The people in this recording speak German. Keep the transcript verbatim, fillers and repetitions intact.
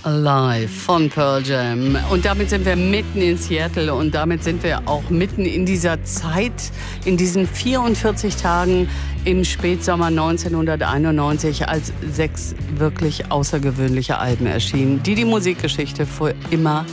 Alive von Pearl Jam. Und damit sind wir mitten in Seattle und damit sind wir auch mitten in dieser Zeit, in diesen vierundvierzig Tagen im Spätsommer neunzehnhunderteinundneunzig, als sechs wirklich außergewöhnliche Alben erschienen, die die Musikgeschichte für immer